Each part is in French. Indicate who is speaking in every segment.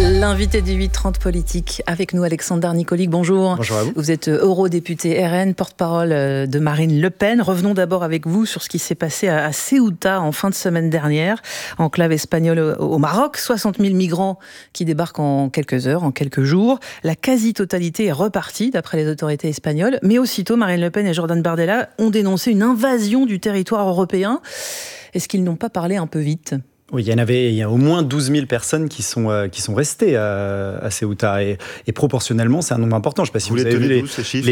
Speaker 1: L'invité du 8h30 politique avec nous, Alexandre Nicolic. Bonjour.
Speaker 2: Bonjour à vous.
Speaker 1: Vous êtes eurodéputé RN, porte-parole de Marine Le Pen. Revenons d'abord avec vous sur ce qui s'est passé à Ceuta en fin de semaine dernière, enclave espagnole au Maroc. 60 000 migrants qui débarquent en quelques heures, en quelques jours. La quasi-totalité est repartie d'après les autorités espagnoles. Mais aussitôt, Marine Le Pen et Jordan Bardella ont dénoncé une invasion du territoire européen. Est-ce qu'ils n'ont pas parlé un peu vite ?
Speaker 2: Oui, il y a au moins 12 000 personnes qui sont restées à Ceuta et proportionnellement, c'est un nombre important. Je ne sais pas si vous avez vu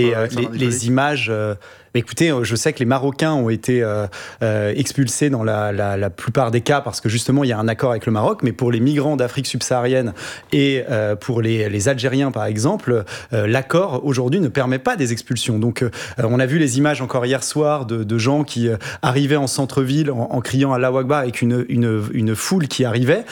Speaker 2: les images. Écoutez, je sais que les Marocains ont été expulsés dans la plupart des cas parce que justement il y a un accord avec le Maroc, mais pour les migrants d'Afrique subsaharienne et pour les Algériens par exemple, l'accord aujourd'hui ne permet pas des expulsions. Donc on a vu les images encore hier soir de gens qui arrivaient en centre-ville en criant Allahu Akbar avec une foule qui arrivait.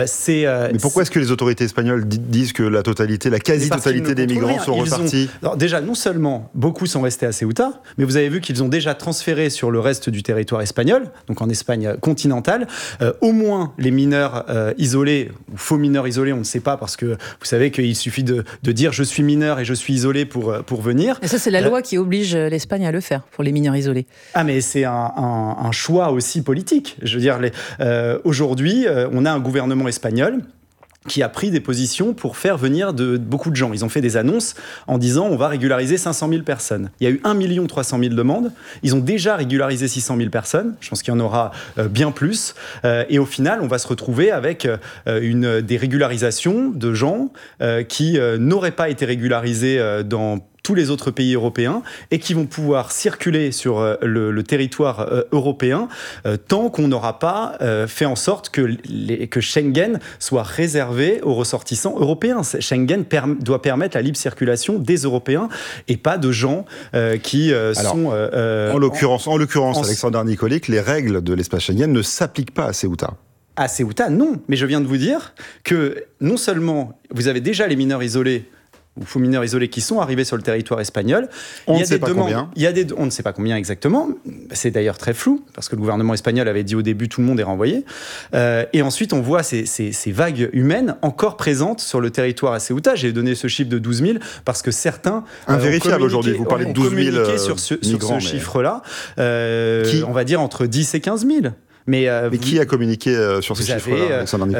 Speaker 3: Mais pourquoi est-ce que les autorités espagnoles disent que la quasi-totalité des migrants sont repartis ?
Speaker 2: Alors déjà, non seulement beaucoup sont restés à Ceuta, mais vous avez vu qu'ils ont déjà transféré sur le reste du territoire espagnol, donc en Espagne continentale, au moins les mineurs isolés, ou faux mineurs isolés, on ne sait pas, parce que vous savez qu'il suffit de dire je suis mineur et je suis isolé pour venir.
Speaker 1: Et ça, c'est la loi qui oblige l'Espagne à le faire, pour les mineurs isolés.
Speaker 2: Ah, mais c'est un choix aussi politique. Je veux dire, aujourd'hui, on a un gouvernement espagnol qui a pris des positions pour faire venir beaucoup de gens. Ils ont fait des annonces en disant on va régulariser 500 000 personnes. Il y a eu 1 300 000 demandes. Ils ont déjà régularisé 600 000 personnes. Je pense qu'il y en aura bien plus. Et au final, on va se retrouver avec des régularisations de gens qui n'auraient pas été régularisés dans tous les autres pays européens et qui vont pouvoir circuler sur le territoire européen tant qu'on n'aura pas fait en sorte que Schengen soit réservé aux ressortissants européens. Schengen doit permettre la libre circulation des Européens et pas de gens qui sont...
Speaker 3: En l'occurrence, Alexandre Nicolic, les règles de l'espace Schengen ne s'appliquent pas à Ceuta.
Speaker 2: À Ceuta, non. Mais je viens de vous dire que non seulement vous avez déjà les mineurs isolés ou faux mineurs isolés qui sont arrivés sur le territoire espagnol.
Speaker 3: On ne sait pas combien.
Speaker 2: On ne sait pas combien exactement. C'est d'ailleurs très flou, parce que le gouvernement espagnol avait dit au début tout le monde est renvoyé. Et ensuite, on voit ces vagues humaines encore présentes sur le territoire à Ceuta. J'ai donné ce chiffre de 12 000 parce que certains...
Speaker 3: Invérifiable aujourd'hui, vous parlez de 12 000
Speaker 2: sur ce chiffre-là. On va dire entre 10 et 15 000. Mais
Speaker 3: qui a communiqué sur ces chiffres-là, Alexandre Nicolic ?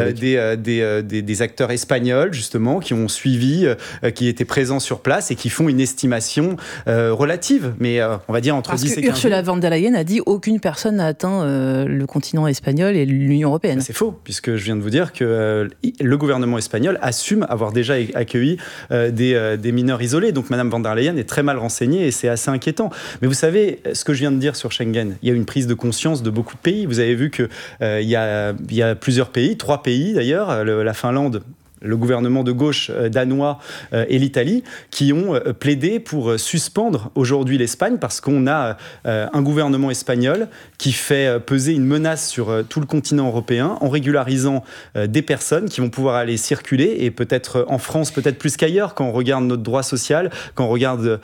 Speaker 2: Des acteurs espagnols, justement, qui ont suivi, qui étaient présents sur place et qui font une estimation relative. Mais on va dire entre 10 et 15 000.
Speaker 1: Ursula von der Leyen a dit qu'aucune personne n'a atteint le continent espagnol et l'Union européenne.
Speaker 2: C'est faux, puisque je viens de vous dire que le gouvernement espagnol assume avoir déjà accueilli des mineurs isolés. Donc Madame von der Leyen est très mal renseignée et c'est assez inquiétant. Mais vous savez, ce que je viens de dire sur Schengen, il y a une prise de conscience de beaucoup de pays. Vous avez vu qu'il y a plusieurs pays, 3 pays d'ailleurs, la Finlande, le gouvernement de gauche danois et l'Italie, qui ont plaidé pour suspendre aujourd'hui l'Espagne parce qu'on a un gouvernement espagnol qui fait peser une menace sur tout le continent européen en régularisant des personnes qui vont pouvoir aller circuler et peut-être en France, peut-être plus qu'ailleurs quand on regarde notre droit social, quand on regarde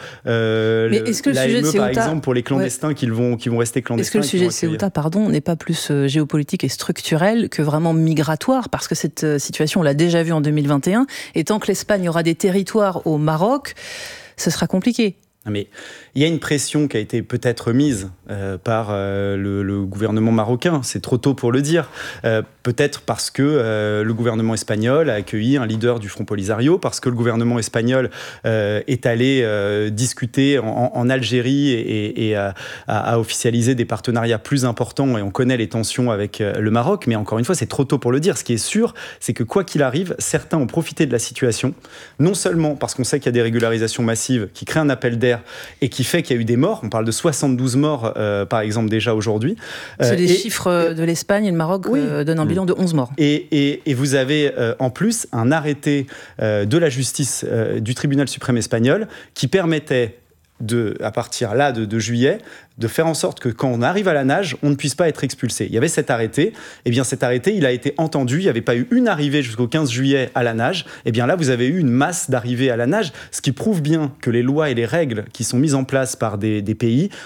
Speaker 2: l'AME par exemple pour les clandestins qui vont rester clandestins.
Speaker 1: Est-ce que le sujet de Ceuta, n'est pas plus géopolitique et structurel que vraiment migratoire ? Parce que cette situation, on l'a déjà vu en 2021, et tant que l'Espagne aura des territoires au Maroc, ce sera compliqué.
Speaker 2: Mais il y a une pression qui a été peut-être mise par le gouvernement marocain, c'est trop tôt pour le dire, peut-être parce que le gouvernement espagnol a accueilli un leader du Front Polisario, parce que le gouvernement espagnol est allé discuter en Algérie et a officialisé des partenariats plus importants, et on connaît les tensions avec le Maroc, mais encore une fois, c'est trop tôt pour le dire. Ce qui est sûr, c'est que quoi qu'il arrive, certains ont profité de la situation, non seulement parce qu'on sait qu'il y a des régularisations massives qui créent un appel d'air et qui fait qu'il y a eu des morts. On parle de 72 morts, par exemple, déjà aujourd'hui.
Speaker 1: C'est les chiffres de l'Espagne, et le Maroc donnent un bilan de 11 morts.
Speaker 2: Et vous avez en plus un arrêté de la justice du tribunal suprême espagnol qui permettait à partir là de juillet, de faire en sorte que quand on arrive à la nage, on ne puisse pas être expulsé. Il y avait cet arrêté, et bien cet arrêté, il a été entendu, il n'y avait pas eu une arrivée jusqu'au 15 juillet à la nage, et bien là, vous avez eu une masse d'arrivées à la nage, ce qui prouve bien que les lois et les règles qui sont mises en place par des pays